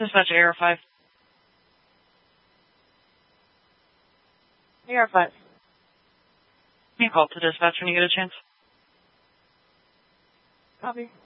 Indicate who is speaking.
Speaker 1: Dispatch AR5.
Speaker 2: AR5.
Speaker 1: You call to dispatch when you get a chance.
Speaker 2: Copy.